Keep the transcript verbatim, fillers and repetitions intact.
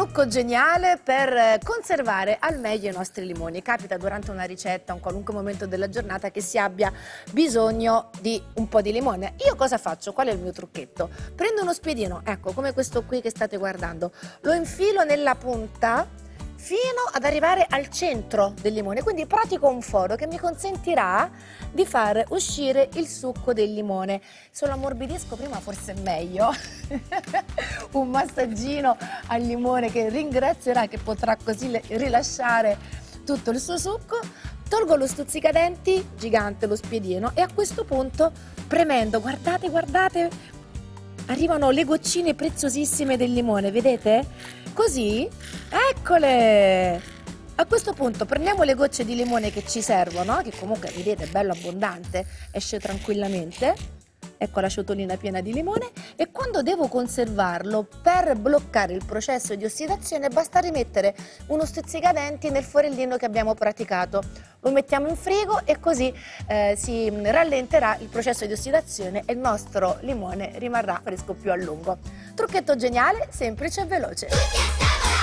trucco geniale per conservare al meglio i nostri limoni. Capita durante una ricetta, un qualunque momento della giornata che si abbia bisogno di un po' di limone. Io cosa faccio? Qual è il mio trucchetto? Prendo uno spiedino, ecco, come questo qui che state guardando, lo infilo nella punta fino ad arrivare al centro del limone, quindi pratico un foro che mi consentirà di far uscire il succo del limone. Se lo ammorbidisco prima forse è meglio, un massaggino al limone che ringrazierà, che potrà così rilasciare tutto il suo succo. Tolgo lo stuzzicadenti, gigante lo spiedino, e a questo punto premendo, guardate, guardate, arrivano le goccine preziosissime del limone, vedete? Così, eccole! A questo punto prendiamo le gocce di limone che ci servono, che comunque vedete è bello abbondante, esce tranquillamente. Ecco la ciotolina piena di limone, e quando devo conservarlo, per bloccare il processo di ossidazione basta rimettere uno stuzzicadenti nel forellino che abbiamo praticato. Lo mettiamo in frigo e così eh, si rallenterà il processo di ossidazione e il nostro limone rimarrà fresco più a lungo. Trucchetto geniale, semplice e veloce.